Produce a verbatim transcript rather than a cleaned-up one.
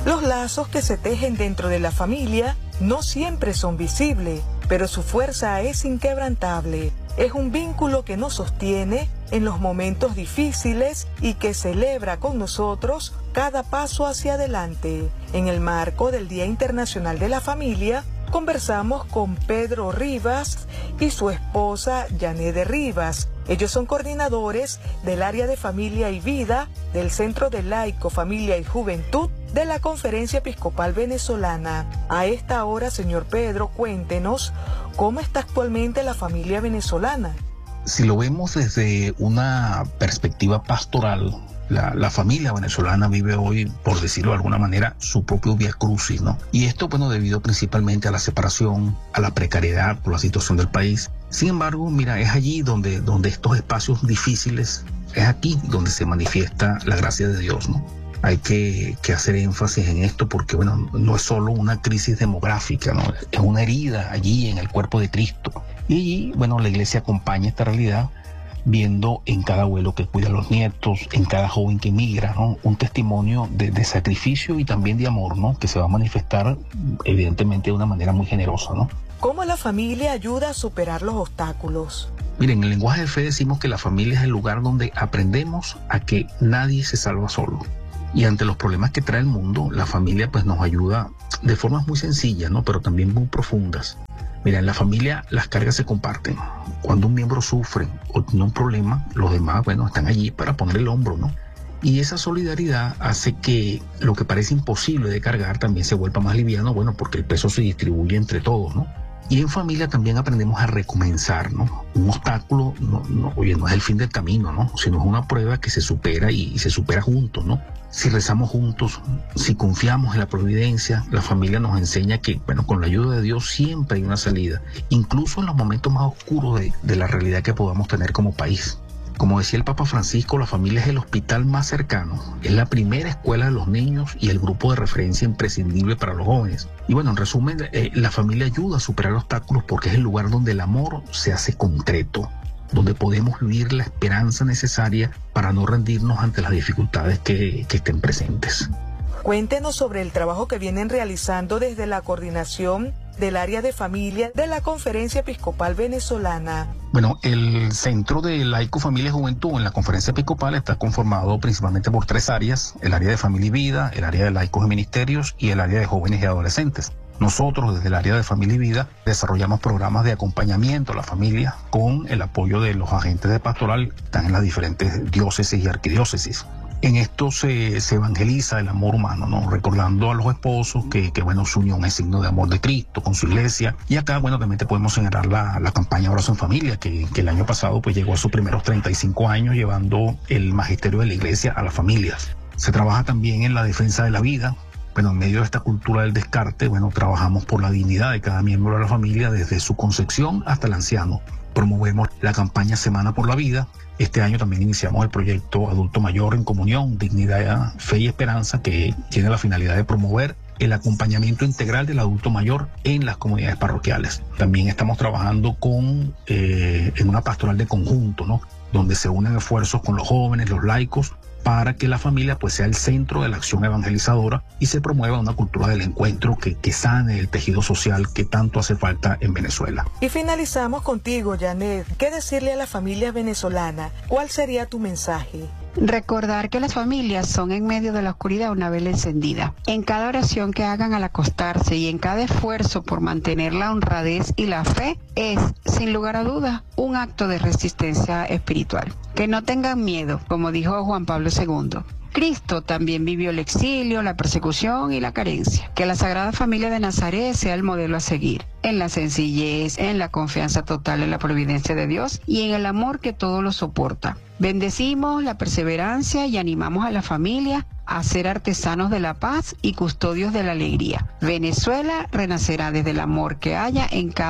Los lazos que se tejen dentro de la familia no siempre son visibles, pero su fuerza es inquebrantable. Es un vínculo que nos sostiene en los momentos difíciles y que celebra con nosotros cada paso hacia adelante. En el marco del Día Internacional de la Familia, conversamos con Pedro Rivas y su esposa Yanede Rivas. Ellos son coordinadores del área de Familia y Vida del Centro de Laico, Familia y Juventud de la Conferencia Episcopal Venezolana. A esta hora, señor Pedro, cuéntenos cómo está actualmente la familia venezolana. Si lo vemos desde una perspectiva pastoral, La, la familia venezolana vive hoy, por decirlo de alguna manera, su propio vía crucis, ¿no? Y esto, bueno, debido principalmente a la separación, a la precariedad por la situación del país. Sin embargo, mira, es allí donde, donde estos espacios difíciles, es aquí donde se manifiesta la gracia de Dios, ¿no? Hay que, que hacer énfasis en esto porque, bueno, no es solo una crisis demográfica, ¿no? Es una herida allí en el cuerpo de Cristo. Y, bueno, la iglesia acompaña esta realidad, viendo en cada abuelo que cuida a los nietos, en cada joven que migra, ¿no? Un testimonio de, de sacrificio y también de amor, ¿no? Que se va a manifestar evidentemente de una manera muy generosa, ¿no? ¿Cómo la familia ayuda a superar los obstáculos? Miren, en el lenguaje de fe decimos que la familia es el lugar donde aprendemos a que nadie se salva solo. Y ante los problemas que trae el mundo, la familia pues nos ayuda de formas muy sencillas, ¿no? Pero también muy profundas. Mira, en la familia las cargas se comparten. Cuando un miembro sufre o tiene un problema, los demás, bueno, están allí para poner el hombro, ¿no? Y esa solidaridad hace que lo que parece imposible de cargar también se vuelva más liviano, bueno, porque el peso se distribuye entre todos, ¿no? Y en familia también aprendemos a recomenzar, ¿no? Un obstáculo, no, no, oye, no es el fin del camino, ¿no? Sino es una prueba que se supera y, y se supera juntos, ¿no? Si rezamos juntos, si confiamos en la providencia, la familia nos enseña que, bueno, con la ayuda de Dios siempre hay una salida, incluso en los momentos más oscuros de, de la realidad que podamos tener como país. Como decía el Papa Francisco, la familia es el hospital más cercano, es la primera escuela de los niños y el grupo de referencia imprescindible para los jóvenes. Y bueno, en resumen, eh, la familia ayuda a superar obstáculos porque es el lugar donde el amor se hace concreto, donde podemos vivir la esperanza necesaria para no rendirnos ante las dificultades que, que estén presentes. Cuéntenos sobre el trabajo que vienen realizando desde la coordinación del área de familia de la Conferencia Episcopal Venezolana. Bueno, el Centro de Laico, Familia y Juventud en la Conferencia Episcopal está conformado principalmente por tres áreas: el área de Familia y Vida, el área de Laicos y Ministerios y el área de Jóvenes y Adolescentes. Nosotros, desde el área de Familia y Vida, desarrollamos programas de acompañamiento a la familia con el apoyo de los agentes de pastoral que están en las diferentes diócesis y arquidiócesis. En esto se, se evangeliza el amor humano, ¿no? Recordando a los esposos que, que, bueno, su unión es signo de amor de Cristo con su iglesia. Y acá, bueno, también te podemos señalar la, la campaña Abrazo en Familia, que, que el año pasado pues llegó a sus primeros treinta y cinco años llevando el magisterio de la iglesia a las familias. Se trabaja también en la defensa de la vida. Bueno, en medio de esta cultura del descarte, bueno, trabajamos por la dignidad de cada miembro de la familia desde su concepción hasta el anciano. Promovemos la campaña Semana por la Vida. Este año también iniciamos el proyecto Adulto Mayor en Comunión, Dignidad, Fe y Esperanza, que tiene la finalidad de promover el acompañamiento integral del adulto mayor en las comunidades parroquiales. También estamos trabajando con eh, en una pastoral de conjunto, ¿no? Donde se unen esfuerzos con los jóvenes, los laicos, para que la familia pues sea el centro de la acción evangelizadora y se promueva una cultura del encuentro que, que sane el tejido social que tanto hace falta en Venezuela. Y finalizamos contigo, Yanede. ¿Qué decirle a la familia venezolana? ¿Cuál sería tu mensaje? Recordar que las familias son en medio de la oscuridad una vela encendida. En cada oración que hagan al acostarse y en cada esfuerzo por mantener la honradez y la fe es, sin lugar a dudas, un acto de resistencia espiritual. Que no tengan miedo, como dijo Juan Pablo segundo. Cristo también vivió el exilio, la persecución y la carencia. Que la Sagrada Familia de Nazaret sea el modelo a seguir, en la sencillez, en la confianza total en la providencia de Dios y en el amor que todo lo soporta. Bendecimos la perseverancia y animamos a la familia a ser artesanos de la paz y custodios de la alegría. Venezuela renacerá desde el amor que haya en cada